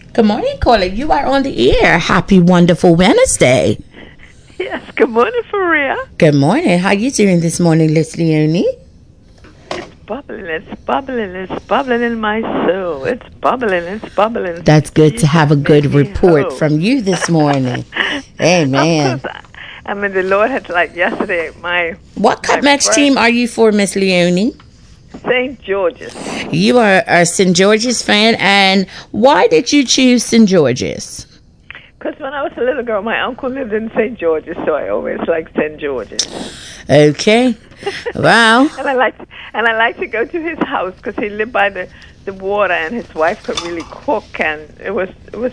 Good morning, caller. You are on the air. Happy, wonderful Wednesday. Yes, good morning, Faria. Good morning. How you doing this morning, Liz Leone? It's bubbling, it's bubbling, it's bubbling in my soul. It's bubbling, it's bubbling. That's good to Jesus, have a good make me report whole. from you this morning. Of Amen. course, I mean, the Lord had, like yesterday, What my Cutmax first team are you for, Miss Leone? St. George's. You are a St. George's fan, and why did you choose St. George's? Because when I was a little girl, my uncle lived in St. George's, so I always liked St. George's. Okay. Wow. And I like to go to his house because he lived by the water, and his wife could really cook, and it was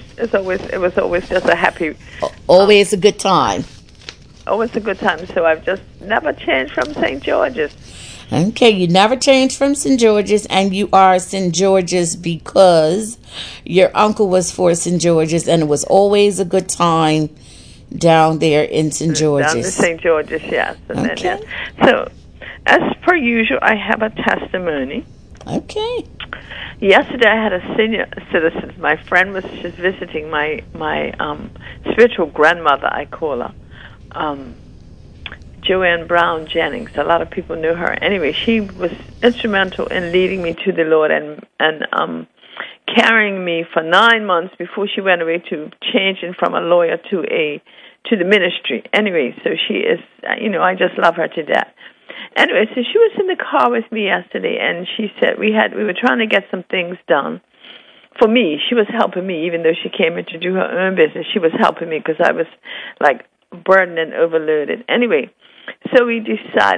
always just a happy, Always a good time. always a good time. So I've just never changed from St. George's. Okay, you never changed from St. George's, and you are St. George's because your uncle was for St. George's, and it was always a good time down there in St. George's. Down to St. George's, yes. And Okay. then, yes. So, as per usual, I have a testimony. Okay. Yesterday, I had a senior citizen. My friend was just visiting my spiritual grandmother, I call her. Joanne Brown Jennings. A lot of people knew her. Anyway, she was instrumental in leading me to the Lord and carrying me for 9 months before she went away to changing from a lawyer to the ministry. Anyway, so she is, I just love her to death. Anyway, so she was in the car with me yesterday, and she said we were trying to get some things done. For me, she was helping me, even though she came in to do her own business. She was helping me because I was like burdened and overloaded. Anyway, so she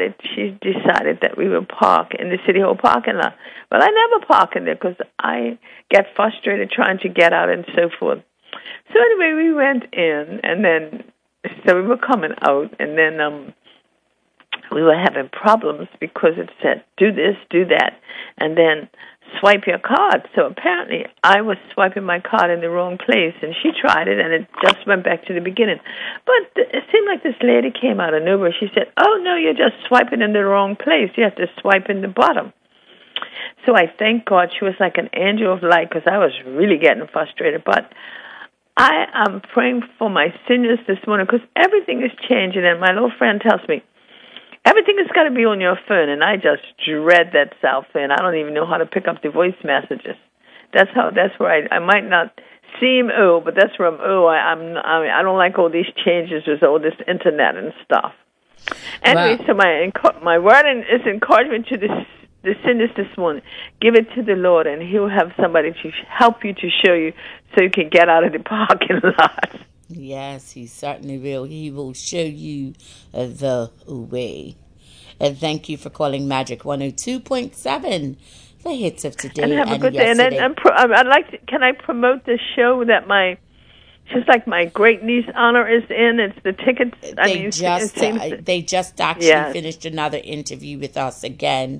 decided that we would park in the City Hall parking lot. Well, I never park in there because I get frustrated trying to get out and so forth. So anyway, we went in, and then, so we were coming out, and then we were having problems because it said, do this, do that, and then swipe your card. So apparently I was swiping my card in the wrong place, and she tried it, and it just went back to the beginning. But it seemed like this lady came out of nowhere. She said, oh, no, you're just swiping in the wrong place. You have to swipe in the bottom. So I thank God she was like an angel of light because I was really getting frustrated. But I am praying for my seniors this morning because everything is changing, and my little friend tells me, everything has got to be on your phone, and I just dread that cell phone. I don't even know how to pick up the voice messages. That's where I might not seem old, but that's where I'm old. I don't like all these changes with all this internet and stuff. Anyway, Wow. So my word is encouragement to the sinners this morning. Give it to the Lord, and He'll have somebody to help you, to show you, so you can get out of the parking lot. Yes, he certainly will. He will show you the way. And thank you for calling Magic 102.7, the hits of today And have a good day. yesterday. And I'd like to, can I promote this show that she's like my great niece Anna is in? It's the tickets. They just actually finished another interview with us again.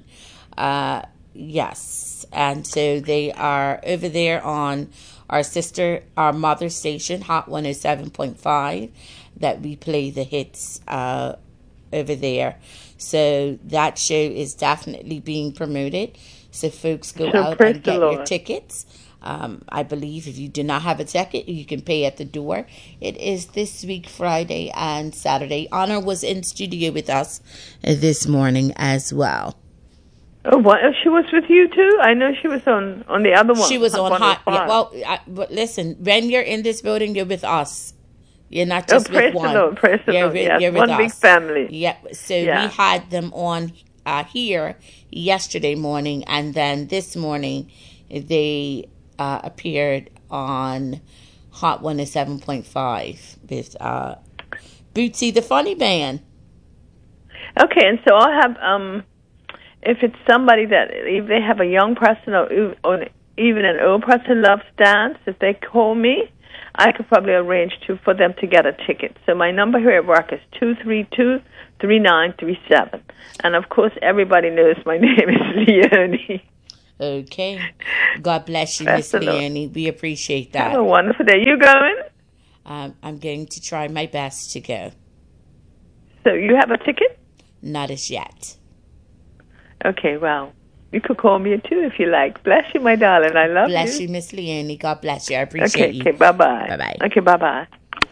Yes. And so they are over there on our mother station, Hot 107.5, that we play the hits over there. So that show is definitely being promoted. So folks, go out and get your tickets. I believe if you do not have a ticket, you can pay at the door. It is this week, Friday and Saturday. Honor was in studio with us this morning as well. Oh, what? She was with you too? I know she was on the other one. She was on Hot. Yeah, but listen, when you're in this building, you're with us. You're not just with one. Praise the Lord. Yes, you're with one us. Big family. Yeah. So we had them on here yesterday morning, and then this morning they appeared on Hot 107.5 with Bootsy the Funny Man. Okay, and so I'll have if it's somebody that if they have a young person or even an old person loves dance, if they call me, I could probably arrange for them to get a ticket. So my number here at work is 232-3937. And of course, everybody knows my name is Leone. Okay. God bless you, Miss Leone. We appreciate that. Have a wonderful day. You going? I'm going to try my best to go. So you have a ticket? Not as yet. Okay, well, You could call me too if you like. Bless you, my darling. I love you. Bless you, Miss Leonie. God bless you. I appreciate you. Okay, bye-bye. Bye-bye. Okay, bye-bye.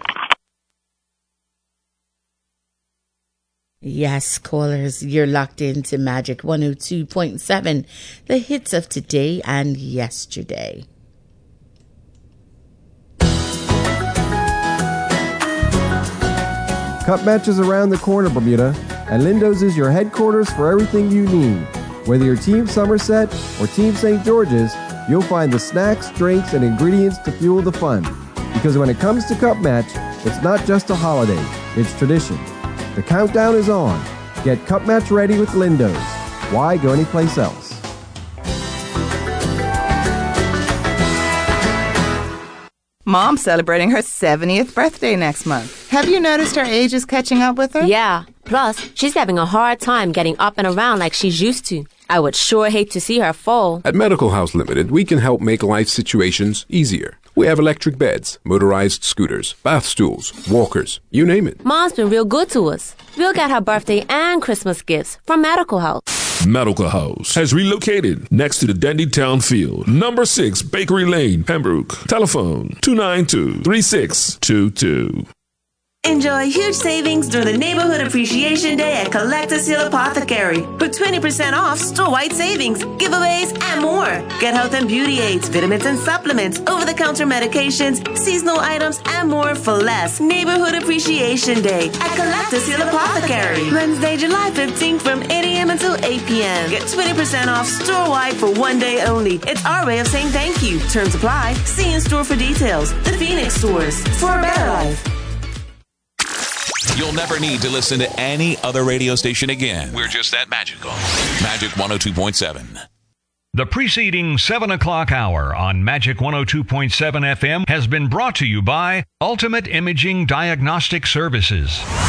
Yes, callers, you're locked into Magic 102.7, the hits of today and yesterday. Cup Match is around the corner, Bermuda, and Lindo's is your headquarters for everything you need. Whether you're Team Somerset or Team St. George's, you'll find the snacks, drinks, and ingredients to fuel the fun. Because when it comes to Cup Match, it's not just a holiday, it's tradition. The countdown is on. Get Cup Match ready with Lindo's. Why go anyplace else? Mom's celebrating her 70th birthday next month. Have you noticed her age is catching up with her? Yeah. Plus, she's having a hard time getting up and around like she's used to. I would sure hate to see her fall. At Medical House Limited, we can help make life situations easier. We have electric beds, motorized scooters, bath stools, walkers, you name it. Mom's been real good to us. We'll get her birthday and Christmas gifts from Medical House. Medical House has relocated next to the Dendy Town Field. Number 6 Bakery Lane, Pembroke. Telephone 292-3622. Enjoy huge savings during the Neighborhood Appreciation Day at Collectors Hill Apothecary. For 20% off store-wide savings, giveaways, and more. Get health and beauty aids, vitamins and supplements, over-the-counter medications, seasonal items, and more for less. Neighborhood Appreciation Day at Collectors Hill Apothecary. Wednesday, July 15th from 8 a.m. until 8 p.m. Get 20% off store-wide for one day only. It's our way of saying thank you. Terms apply. See in-store for details. The Phoenix Stores. For a better life. You'll never need to listen to any other radio station again. We're just that magical. Magic 102.7. The preceding 7 o'clock hour on Magic 102.7 FM has been brought to you by Ultimate Imaging Diagnostic Services.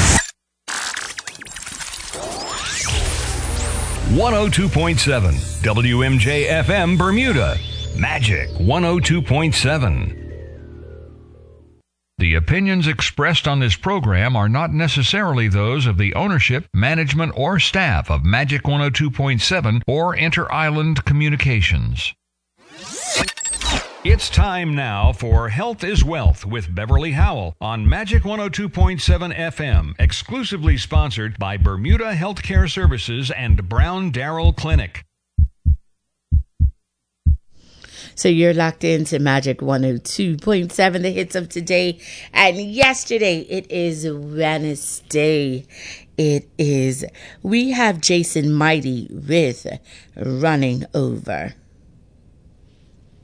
102.7 WMJ FM Bermuda. Magic 102.7. The opinions expressed on this program are not necessarily those of the ownership, management, or staff of Magic 102.7 or Inter-Island Communications. It's time now for Health is Wealth with Beverly Howell on Magic 102.7 FM, exclusively sponsored by Bermuda Healthcare Services and Brown Darrell Clinic. So you're locked into Magic 102.7, the hits of today and yesterday. It is Wednesday. We have Jason Mighty with Running Over.